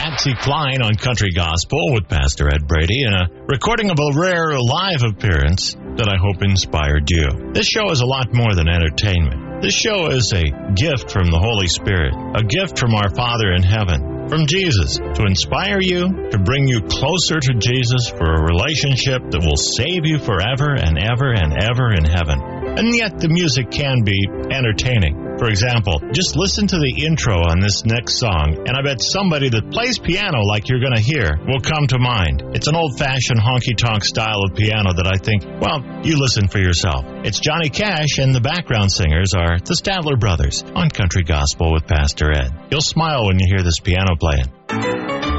Patsy Cline on Country Gospel with Pastor Ed Brady, and a recording of a rare live appearance that I hope inspired you. This show is a lot more than entertainment. This show is a gift from the Holy Spirit, a gift from our Father in heaven, from Jesus, to inspire you, to bring you closer to Jesus for a relationship that will save you forever and ever and ever in heaven. And yet the music can be entertaining. For example, just listen to the intro on this next song, and I bet somebody that plays piano like you're going to hear will come to mind. It's an old-fashioned honky-tonk style of piano that I think, well, you listen for yourself. It's Johnny Cash, and the background singers are the Statler Brothers on Country Gospel with Pastor Ed. You'll smile when you hear this piano playing.